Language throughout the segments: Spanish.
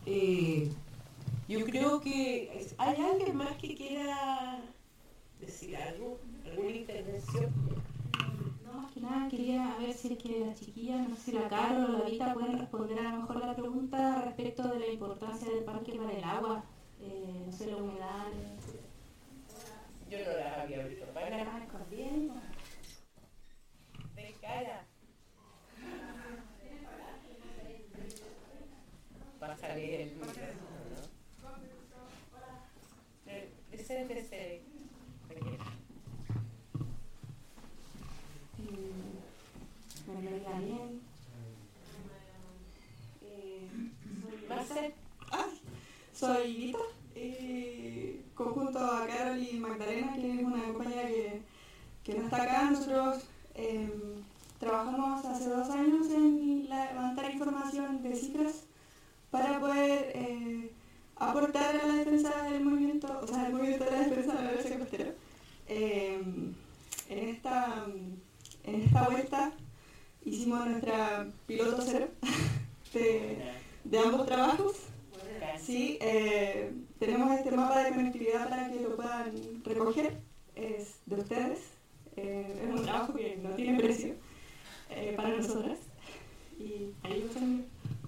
Yo creo que hay alguien más que quiera decir algo, alguna intervención. No, más que nada quería ver si es que las chiquillas, no sé si la Carol o la Vita pueden responder a lo mejor la pregunta respecto de la importancia del parque para el agua, no sé, la humedad. Yo no las había visto para nada. Corriendo. De cara. Va a salir el video, ¿no? Preséntese. Bueno, bien. Soy Vita, conjunto a Carol y Magdalena, que es una compañera que no está acá. Nosotros trabajamos hace 2 años en levantar información de cifras para poder aportar a la defensa del movimiento, o sea, el movimiento de la defensa del universo costero. En esta vuelta hicimos nuestra piloto cero de ambos trabajos. Sí, tenemos este mapa de conectividad para que lo puedan recoger, es de ustedes, es un trabajo que no tiene precio para nosotras, y ahí lo están.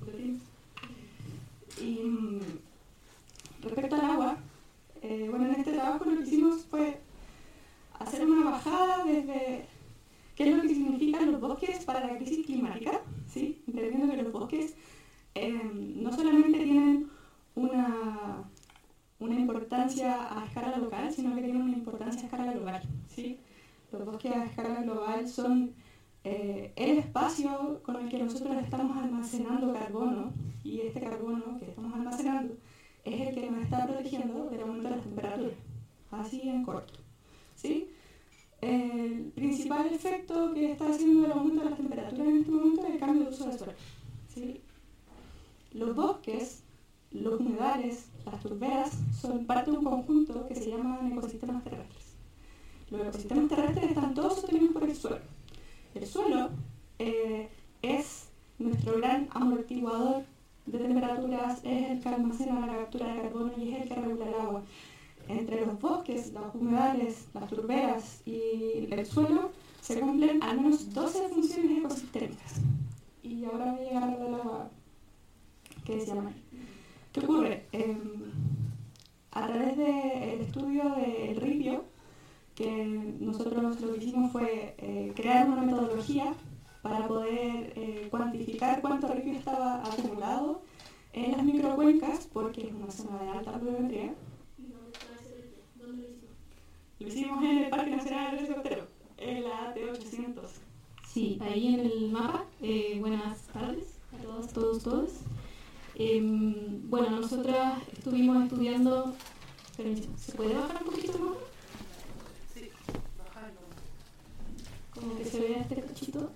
Y respecto al agua, bueno, en este trabajo lo que hicimos fue hacer una bajada desde qué es lo que significan los bosques para la crisis climática, ¿sí? Entendiendo que los bosques no solamente tienen una importancia a escala local, sino que tienen una importancia a escala global, ¿sí? Los bosques a escala global son el espacio con el que nosotros estamos almacenando carbono, y este carbono que estamos almacenando es el que nos está protegiendo del aumento de las temperaturas, así en corto, ¿sí? El principal efecto que está haciendo el aumento de las temperaturas en este momento es el cambio de uso del suelo, ¿sí? Los bosques, los humedales, las turberas son parte de un conjunto que se llaman ecosistemas terrestres. Los ecosistemas terrestres están todos sostenidos por el suelo. El suelo es nuestro gran amortiguador de temperaturas, es el que almacena la captura de carbono y es el que regula el agua. Entre los bosques, los humedales, las turberas y el suelo se cumplen al menos 12 funciones ecosistémicas. Y ahora voy a llegar a lo del agua que decía Mari. ¿Qué ocurre? A través del estudio del ripio, que nosotros lo que hicimos fue crear una metodología para poder cuantificar cuánto ripio estaba acumulado en las microcuencas, porque es una zona de alta pluviometría. ¿Dónde lo hicimos? Lo hicimos en el Parque Nacional del Costero, en la AT800. Sí, ahí en el mapa. Buenas tardes a todos. Bueno, nosotras estuvimos estudiando. Permiso, ¿se puede bajar un poquito más? Sí, bajarlo. Como que se vea este cachito.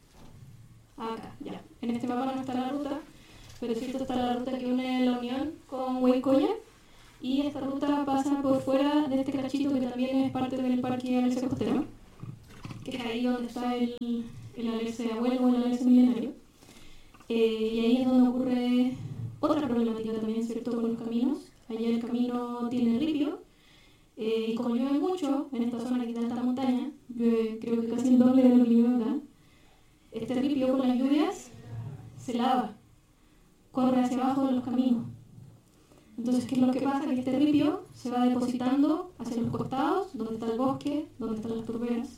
Acá, ya. En este mapa no está la ruta, pero es cierto, está la ruta que une la Unión con Huaycoya, y esta ruta pasa por fuera de este cachito que también es parte del Parque Alerce Costero, que es ahí donde está el alerce abuelo o el alerce milenario. Y ahí es donde ocurre otra problemática también, ¿cierto?, con los caminos. Allá el camino tiene ripio, y como llueve mucho en esta zona que está en alta montaña, llueve creo que casi el doble de lo que llueve acá, este ripio con las lluvias se lava, corre hacia abajo de los caminos. Entonces, ¿qué es lo que pasa? Que este ripio se va depositando hacia los costados, donde está el bosque, donde están las turberas.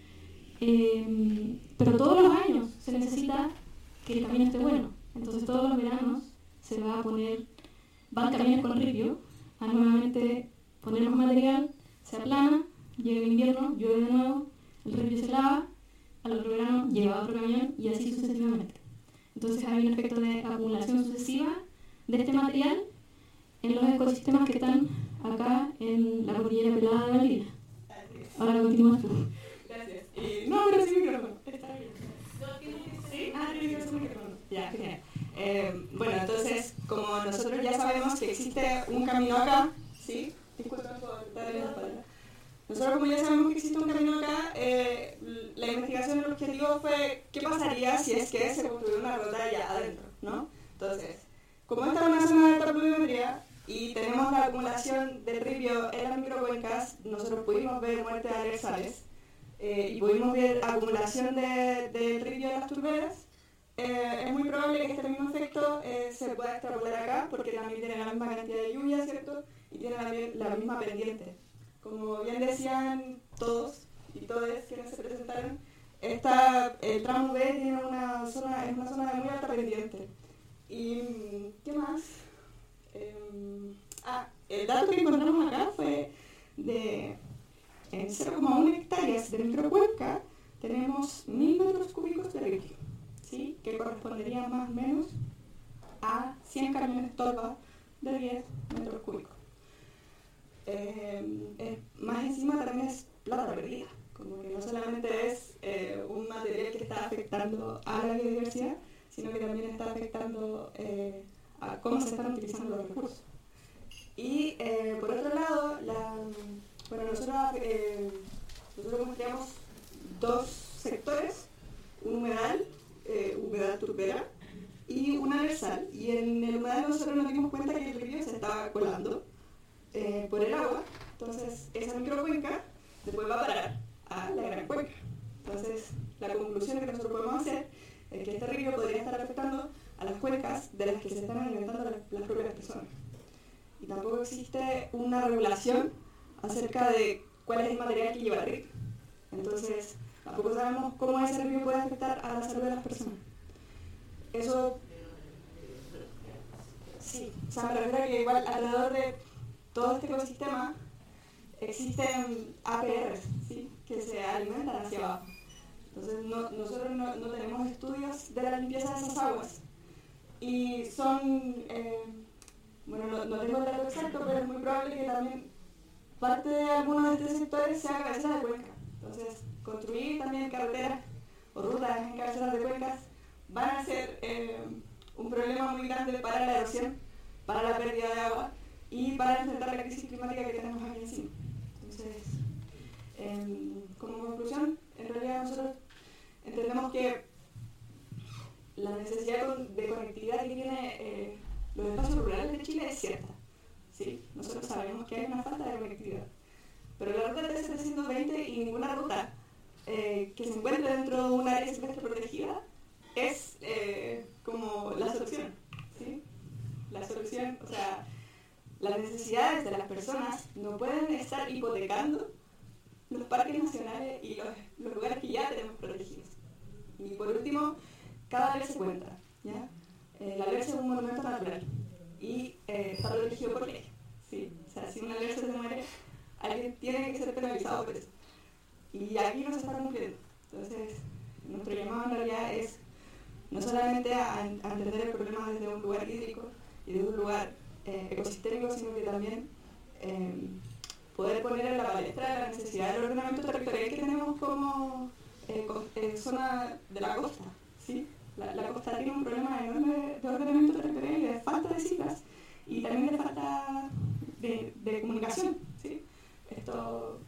Pero todos los años se necesita que el camino esté bueno. Entonces, todos los veranos se va a poner, van camiones con ripio a nuevamente poner más material, se aplana, llega el invierno, llueve de nuevo, el ripio se lava, al otro verano lleva otro camión y así sucesivamente. Entonces hay un efecto de acumulación sucesiva de este material en los ecosistemas que están acá en la cordillera pelada de Valdivia. Ahora continúas tú. Gracias. No, pero sí micrófono. Está bien. ¿Sí? Tiene que ser micrófono. Ya, genial. Bueno, entonces, como nosotros ya sabemos que existe un camino acá, ¿sí? Disculpen por darle la palabra. Nosotros, como ya sabemos que existe un camino acá, la investigación, el objetivo fue qué pasaría si es que se construye una ruta allá adentro, ¿no? Entonces, como esta es una zona de y tenemos la acumulación del ripio en las microcuencas. Nosotros pudimos ver muertes alersales y pudimos ver acumulación del ripio en las turberas. Es muy probable que este mismo efecto se pueda extrapolar acá, porque también tiene la misma cantidad de lluvia, ¿cierto? Y tiene también la misma pendiente. Como bien decían todos y todas quienes se presentaron, el tramo B tiene es una zona de muy alta pendiente. ¿Y qué más? El dato que encontramos acá fue de en 0,1 hectáreas de microcuenca tenemos 1000 metros cúbicos de ripio, ¿sí? Que correspondería más o menos a 100 camiones tolva de 10 metros cúbicos. Más encima también es plata perdida, como que no solamente es un material que está afectando a la biodiversidad, sino que también está afectando a cómo se están utilizando los recursos. Y por otro lado, nosotros mostramos dos sectores, un humedal, humedad turbera, y un alersal. Y en el humedal nosotros nos dimos cuenta que el río se estaba colando por el agua. Entonces esa microcuenca después va a parar a la gran cuenca. Entonces la conclusión que nosotros podemos hacer es que este río podría estar afectando a las cuencas de las que se están alimentando las propias personas. Y tampoco existe una regulación acerca de cuál es el material que lleva el río. Entonces tampoco sabemos cómo ese río puede afectar a la salud de las personas. Eso sí, o sea, me refiero a que igual alrededor de todo este ecosistema existen APRs, ¿sí? Que se alimentan hacia abajo. Entonces nosotros no tenemos estudios de la limpieza de esas aguas. Y son, no tengo el dato exacto, pero es muy probable que también parte de algunos de estos sectores sea cabecera de cuenca. Entonces construir también carreteras o rutas en cabeceras de cuencas van a ser un problema muy grande para la erosión, para la pérdida de agua y para enfrentar la crisis climática que tenemos aquí encima. Entonces, como conclusión, en realidad nosotros entendemos que la necesidad de conectividad que tiene los espacios rurales de Chile es cierta. ¿Sí? Nosotros sabemos que hay una falta de conectividad. Pero la ruta T720 y ninguna ruta que se encuentre dentro de un área silvestre protegida es como la solución. ¿Sí? La solución, o sea, las necesidades de las personas no pueden estar hipotecando los parques nacionales y los lugares que ya tenemos protegidos. Y por último, cada alerce cuenta, ¿ya? La alerce es un monumento natural y está protegido por ley, ¿sí? O sea, si una alerce se muere, alguien tiene que ser penalizado por eso. Y aquí no se está cumpliendo. Entonces, nuestro llamado en realidad es no solamente a entender el problema desde un lugar hídrico y desde un lugar ecosistémico, sino que también poder poner en la palestra la necesidad del ordenamiento territorial que tenemos como zona de la costa, ¿sí? La costa tiene un problema enorme de ordenamiento territorial y de falta de cifras y también de falta de comunicación, ¿sí? Esto